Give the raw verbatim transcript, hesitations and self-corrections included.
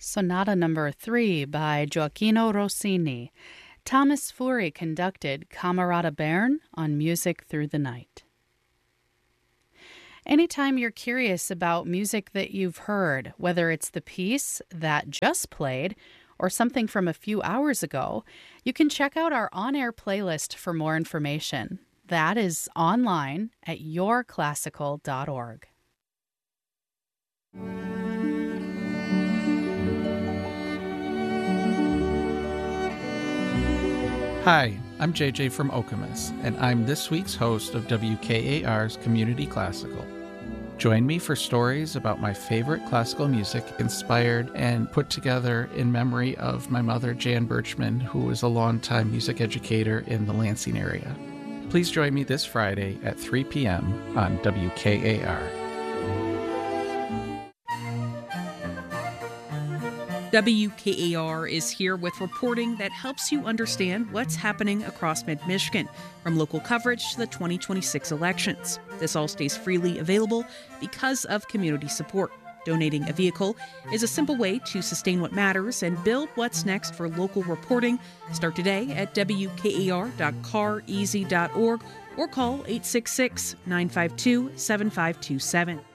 Sonata Number three by Gioacchino Rossini. Thomas Fury conducted Camerata Bern on Music Through the Night. Anytime you're curious about music that you've heard, whether it's the piece that just played or something from a few hours ago, you can check out our on-air playlist for more information. That is online at your classical dot org. Hi, I'm J J from Okemos, and I'm this week's host of W K A R's Community Classical. Join me for stories about my favorite classical music inspired and put together in memory of my mother, Jan Birchman, who was a longtime music educator in the Lansing area. Please join me this Friday at three p.m. on W K A R. W K A R is here with reporting that helps you understand what's happening across mid-Michigan, from local coverage to the twenty twenty-six elections. This all stays freely available because of community support. Donating a vehicle is a simple way to sustain what matters and build what's next for local reporting. Start today at W K A R dot car easy dot org or call eight six six, nine five two, seven five two seven.